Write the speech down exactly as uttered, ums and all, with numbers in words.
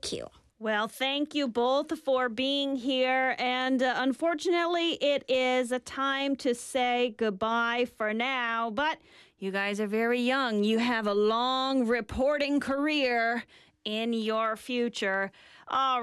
Thank you. Well, thank you both for being here. And uh, unfortunately, it is a time to say goodbye for now. But you guys are very young. You have a long reporting career in your future. All